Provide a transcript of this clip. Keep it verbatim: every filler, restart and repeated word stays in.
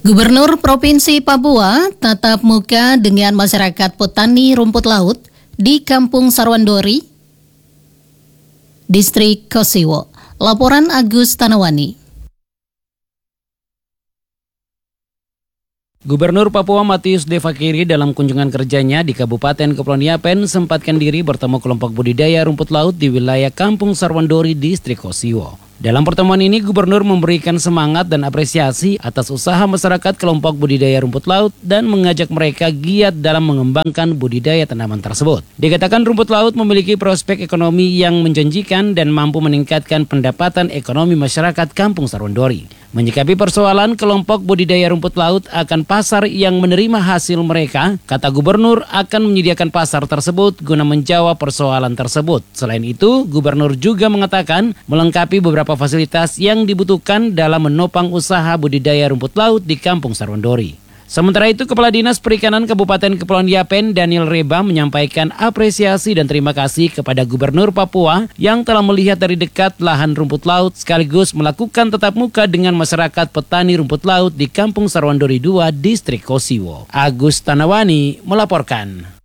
Gubernur Provinsi Papua tatap muka dengan masyarakat petani rumput laut di Kampung Sarwandori, Distrik Kosiwo. Laporan Agus Tanawani. Gubernur Papua Matius De Fakiri dalam kunjungan kerjanya di Kabupaten Kepulauan Yapen sempatkan diri bertemu kelompok budidaya rumput laut di wilayah Kampung Sarwandori, Distrik Kosiwo. Dalam pertemuan ini, Gubernur memberikan semangat dan apresiasi atas usaha masyarakat kelompok budidaya rumput laut dan mengajak mereka giat dalam mengembangkan budidaya tanaman tersebut. Dikatakan rumput laut memiliki prospek ekonomi yang menjanjikan dan mampu meningkatkan pendapatan ekonomi masyarakat Kampung Sarwandori. Menyikapi persoalan kelompok budidaya rumput laut akan pasar yang menerima hasil mereka, kata Gubernur akan menyediakan pasar tersebut guna menjawab persoalan tersebut. Selain itu, Gubernur juga mengatakan melengkapi beberapa fasilitas yang dibutuhkan dalam menopang usaha budidaya rumput laut di Kampung Sarwandori. Sementara itu, Kepala Dinas Perikanan Kabupaten Kepulauan Yapen, Daniel Reba, menyampaikan apresiasi dan terima kasih kepada Gubernur Papua yang telah melihat dari dekat lahan rumput laut sekaligus melakukan tatap muka dengan masyarakat petani rumput laut di Kampung Sarwandori dua, Distrik Kosiwo. Agus Tanawani melaporkan.